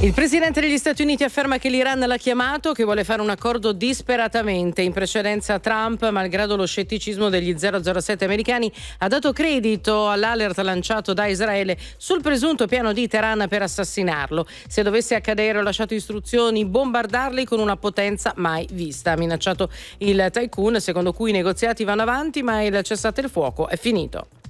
Il presidente degli Stati Uniti afferma che l'Iran l'ha chiamato, che vuole fare un accordo disperatamente. In precedenza Trump, malgrado lo scetticismo degli 007 americani, ha dato credito all'alert lanciato da Israele sul presunto piano di Teheran per assassinarlo. Se dovesse accadere, ho lasciato istruzioni bombardarli con una potenza mai vista. Ha minacciato il tycoon, secondo cui i negoziati vanno avanti ma il cessate il fuoco è finito.